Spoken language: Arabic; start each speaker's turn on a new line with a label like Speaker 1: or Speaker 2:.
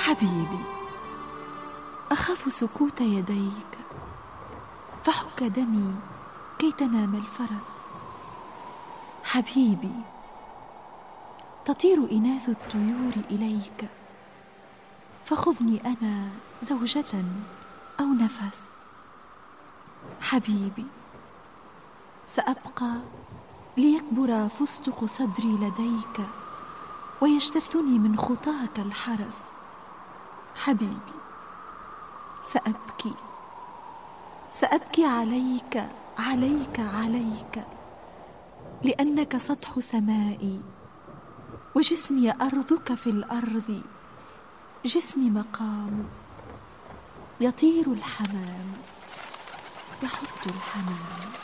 Speaker 1: حبيبي، أخاف سكوت يديك، فحك دمي كي تنام الفرس. حبيبي، تطير إناث الطيور إليك، فخذني أنا زوجة أو نفس. حبيبي، سأبقى ليكبر فستق صدري لديك، ويجتثني من خطاك الحرس. حبيبي، سأبكي عليك عليك عليك، لأنك سطح سمائي، وجسمي أرضك في الأرض. جسمي مقام، يطير الحمام، يحط الحمام.